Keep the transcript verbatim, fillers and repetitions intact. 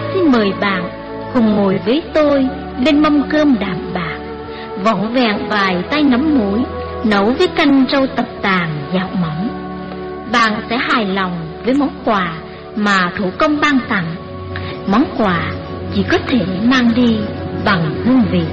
xin mời bạn cùng ngồi với tôi bên mâm cơm đạm bạc, vỏn vẹn vài tay nấm muối nấu với canh rau tập tàn dạo mỏng. Bạn sẽ hài lòng với món quà mà thủ công ban tặng. Món quà chỉ có thể mang đi bằng hương vị.